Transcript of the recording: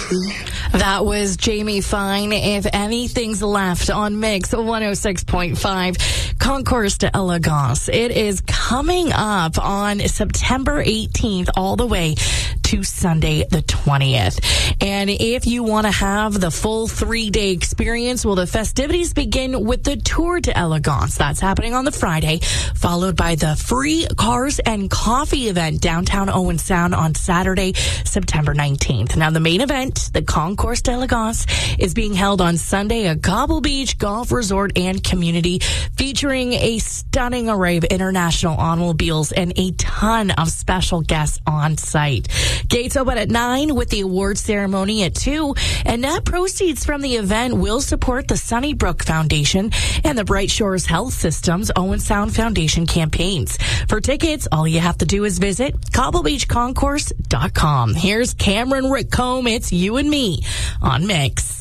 That was Jamie Fine. If anything's left on Mix 106.5, Concours d'Elegance. It is coming up on September 18th all the way to Sunday the 20th. And if you want to have the full 3-day experience, well, the festivities begin with the Tour d'Elegance. That's happening on the Friday, followed by the free cars and coffee event downtown Owen Sound on Saturday, September 19th. Now, the main event, the Concours d'Elegance, is being held on Sunday at Cobble Beach Golf Resort and Community, featuring a stunning array of international automobiles and a ton of special guests on site. Gates open at 9 with the award ceremony at 2, and net proceeds from the event will support the Sunnybrook Foundation and the Bright Shores Health System's Owen Sound Foundation campaigns. For tickets, all you have to do is visit cobblebeachconcourse.com. Here's Cameron Rickcomb. It's You and Me on Mix.